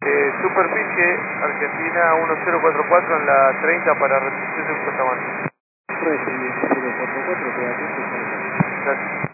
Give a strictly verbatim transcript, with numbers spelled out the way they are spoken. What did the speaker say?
Eh, superficie Argentina uno cero cuatro cuatro en la treinta para recepción de un cotamán. Recibe cero cuatro cuatro, queda atento. Gracias.